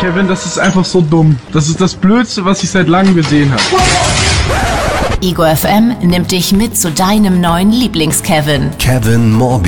Kevin, das ist einfach so dumm. Das ist das Blödste, was ich seit langem gesehen habe. Ego FM nimmt dich mit zu deinem neuen Lieblings-Kevin. Kevin Morby.